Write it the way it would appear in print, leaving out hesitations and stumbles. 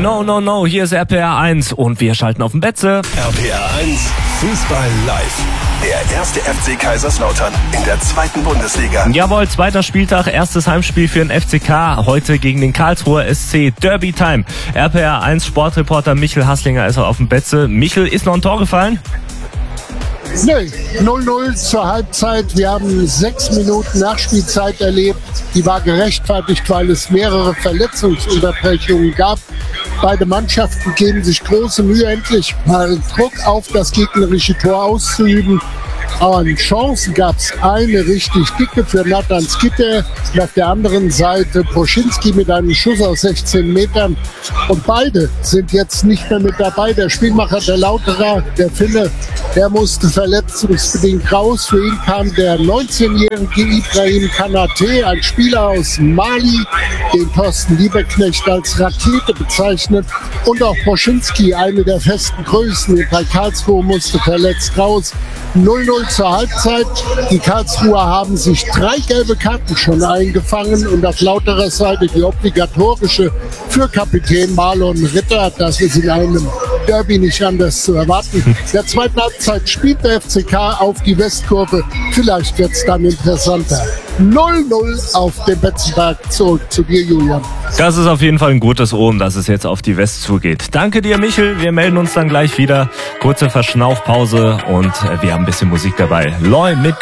No, no, no, hier ist RPR 1 und wir schalten auf den Betze. RPR 1, Fußball live. Der erste FC Kaiserslautern in der 2. Bundesliga. Jawohl, 2. Spieltag, erstes Heimspiel für den FCK. Heute gegen den Karlsruher SC. Derby Time. RPR 1 Sportreporter Michel Hasslinger ist auf dem Betze. Michel, ist noch ein Tor gefallen? Nee, 0-0 zur Halbzeit. Wir haben 6 Minuten Nachspielzeit erlebt. Die war gerechtfertigt, weil es mehrere Verletzungsunterbrechungen gab. Beide Mannschaften geben sich große Mühe, endlich mal Druck auf das gegnerische Tor auszuüben. Aber an Chancen gab es eine richtig dicke für Nathan Skitter und auf der anderen Seite Poschinski mit einem Schuss aus 16 Metern. Und beide sind jetzt nicht mehr mit dabei. Der Spielmacher, der Lauterer, der Finne, der musste verletzungsbedingt raus. Für ihn kam der 19-jährige Ibrahim Kanate, ein Spieler aus Mali, den Thorsten Lieberknecht als Rakete bezeichnet. Und auch Poschinski, eine der festen Größen bei Karlsruhe, musste verletzt raus. 0-0 zur Halbzeit. Die Karlsruher haben sich 3 gelbe Karten schon eingefangen und auf Lauterer Seite die obligatorische für Kapitän Marlon Ritter. Das ist in einem Derby nicht anders zu erwarten. In der zweiten Halbzeit spielt der FCK auf die Westkurve. Vielleicht wird es dann interessanter. 0-0 auf dem Betzenberg. Zurück zu dir, Julian. Das ist auf jeden Fall ein gutes Omen, dass es jetzt auf die West zugeht. Danke dir, Michel. Wir melden uns dann gleich wieder. Kurze Verschnaufpause und wir haben ein bisschen Musik dabei. Loy mit